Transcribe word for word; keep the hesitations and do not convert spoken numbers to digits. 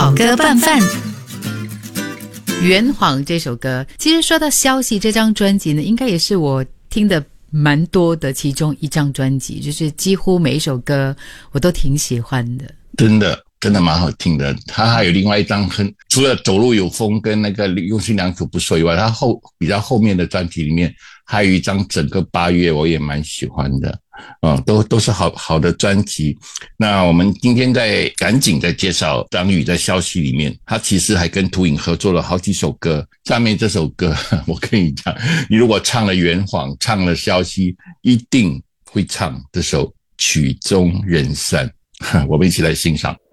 好歌拌饭。圆谎这首歌，其实说到消息这张专辑呢，应该也是我听的蛮多的其中一张专辑，就是几乎每一首歌我都挺喜欢的。 真的真的蛮好听的。他还有另外一张很除了走路有风跟那个用心良苦不说以外，他后比较后面的专辑里面还有一张整个八月我也蛮喜欢的。哦，都都是好好的专辑。那我们今天在赶紧在介绍张宇在消息里面，他其实还跟涂颖合作了好几首歌。下面这首歌我跟你讲，你如果唱了圆谎唱了消息，一定会唱这首曲终人散。我们一起来欣赏。